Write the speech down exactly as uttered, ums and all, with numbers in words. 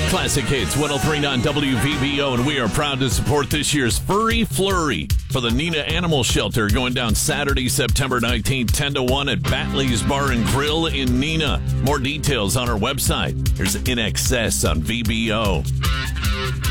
Classic Hits one oh three point nine W V B O, and we are proud to support this year's Furry Flurry for the Neenah Animal Shelter, going down Saturday, September nineteenth, ten to one at Batley's Bar and Grill in Neenah. More details on our website. Here's In Excess on V B O.